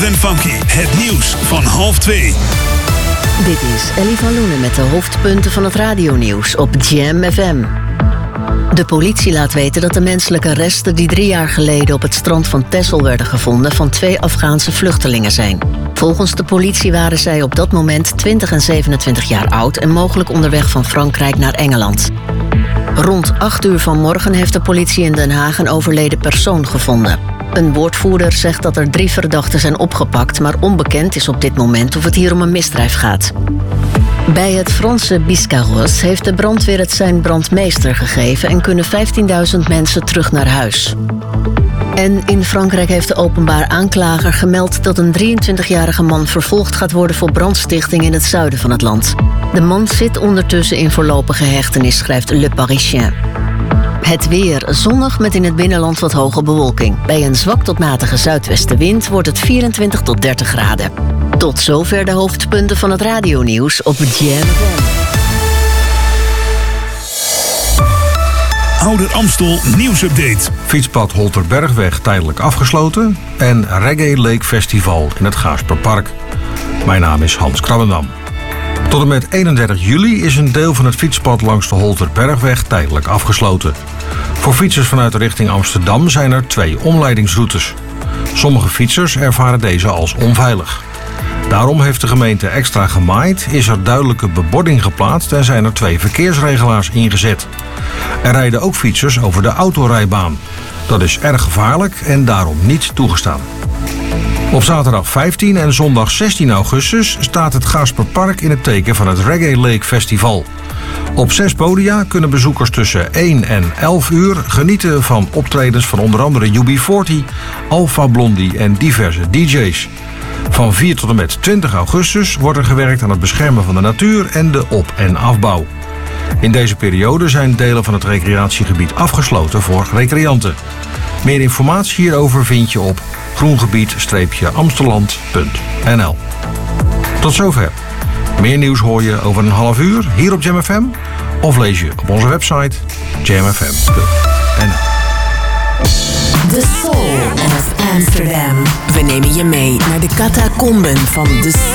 Funky, het nieuws van 1:30. Dit is Ellie van Loenen met de hoofdpunten van het radionieuws op Jam FM. De politie laat weten dat de menselijke resten die 3 jaar geleden op het strand van Texel werden gevonden van 2 Afghaanse vluchtelingen zijn. Volgens de politie waren zij op dat moment 20 en 27 jaar oud en mogelijk onderweg van Frankrijk naar Engeland. Rond 8 uur vanmorgen heeft de politie in Den Haag een overleden persoon gevonden. Een woordvoerder zegt dat er 3 verdachten zijn opgepakt, maar onbekend is op dit moment of het hier om een misdrijf gaat. Bij het Franse Biscarrosse heeft de brandweer het sein brandmeester gegeven en kunnen 15.000 mensen terug naar huis. En in Frankrijk heeft de openbaar aanklager gemeld dat een 23-jarige man vervolgd gaat worden voor brandstichting in het zuiden van het land. De man zit ondertussen in voorlopige hechtenis, schrijft Le Parisien. Het weer zonnig met in het binnenland wat hoge bewolking. Bij een zwak tot matige zuidwestenwind wordt het 24 tot 30 graden. Tot zover de hoofdpunten van het radionieuws op Jam FM. Ouder Amstel nieuwsupdate. Fietspad Holterbergweg tijdelijk afgesloten en Reggae Lake Festival in het Gaarsperpark. Mijn naam is Hans Krabbendam. Tot en met 31 juli is een deel van het fietspad langs de Holterbergweg tijdelijk afgesloten. Voor fietsers vanuit de richting Amsterdam zijn er 2 omleidingsroutes. Sommige fietsers ervaren deze als onveilig. Daarom heeft de gemeente extra gemaaid, is er duidelijke bebording geplaatst en zijn er 2 verkeersregelaars ingezet. Er rijden ook fietsers over de autorijbaan. Dat is erg gevaarlijk en daarom niet toegestaan. Op zaterdag 15 en zondag 16 augustus staat het Gaarsperpark in het teken van het Reggae Lake Festival. Op 6 podia kunnen bezoekers tussen 1 en 11 uur genieten van optredens van onder andere UB40, Alpha Blondie en diverse DJ's. Van 4 tot en met 20 augustus wordt er gewerkt aan het beschermen van de natuur en de op- en afbouw. In deze periode zijn delen van het recreatiegebied afgesloten voor recreanten. Meer informatie hierover vind je op groengebied-amsteland.nl. Tot zover. Meer nieuws hoor je over een half uur hier op Jam FM of lees je op onze website jamfm.nl. The Soul of Amsterdam. We nemen je mee naar de catacomben van de